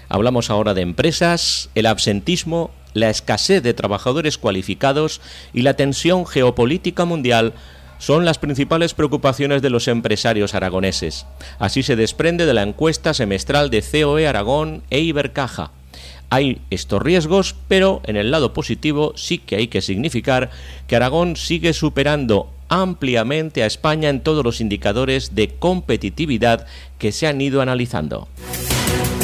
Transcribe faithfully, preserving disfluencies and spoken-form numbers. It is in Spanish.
Hablamos ahora de empresas, el absentismo, la escasez de trabajadores cualificados y la tensión geopolítica mundial son las principales preocupaciones de los empresarios aragoneses. Así se desprende de la encuesta semestral de C O E Aragón e Ibercaja. Hay estos riesgos, pero en el lado positivo sí que hay que significar que Aragón sigue superando ampliamente a España en todos los indicadores de competitividad que se han ido analizando.